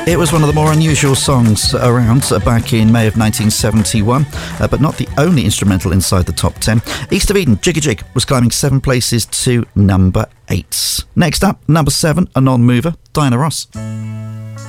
It was one of the more unusual songs around back in May of 1971, but not the only instrumental inside the top 10. East of Eden, Jiggy Jig, was climbing 7 places to number 8. Next up, number 7, a non-mover, Diana Ross.